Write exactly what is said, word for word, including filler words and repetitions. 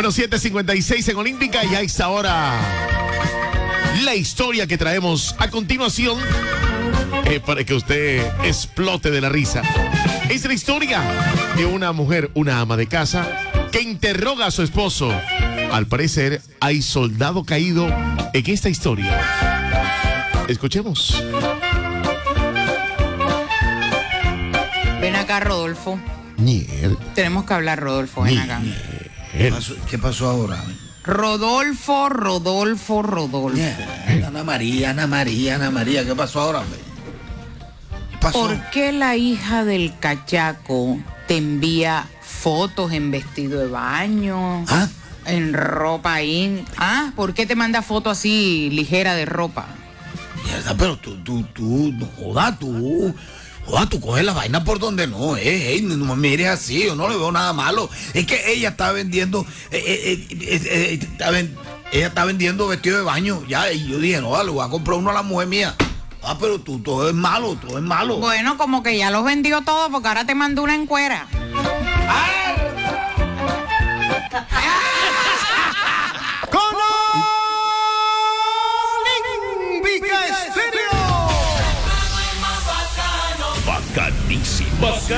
Bueno, siete cincuenta y seis en Olímpica y a esta hora la historia que traemos a continuación eh, para que usted explote de la risa. Es la historia de una mujer, una ama de casa, que interroga a su esposo. Al parecer hay soldado caído en esta historia. Escuchemos. Ven acá, Rodolfo. Mierda. Tenemos que hablar, Rodolfo. Ven acá. ¿Qué pasó, ¿Qué pasó ahora? Rodolfo, Rodolfo, Rodolfo. Yeah. Ana María, Ana María, Ana María. ¿Qué pasó ahora, hombre? ¿Qué pasó? ¿Por qué la hija del cachaco te envía fotos en vestido de baño? ¿Ah? En ropa in... ¿Ah? ¿Por qué te manda fotos así ligera de ropa? Mierda, pero tú, tú, tú, no joda, tú. Joda, tú coges la vaina por donde no, eh, eh, no me mires así, yo no le veo nada malo. Es que ella está vendiendo, eh, eh, eh, eh, eh, está ven, ella está vendiendo vestido de baño, ya, y yo dije, no, le voy a comprar uno a la mujer mía. Ah, pero tú, todo es malo, todo es malo. Bueno, como que ya los vendió todo porque ahora te mandó una encuera. Bacanísimo.